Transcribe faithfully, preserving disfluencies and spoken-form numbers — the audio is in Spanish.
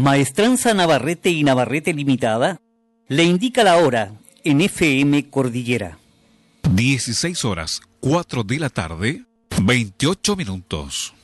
Maestranza Navarrete y Navarrete Limitada le indica la hora en F M Cordillera. dieciséis horas, cuatro de la tarde, veintiocho minutos.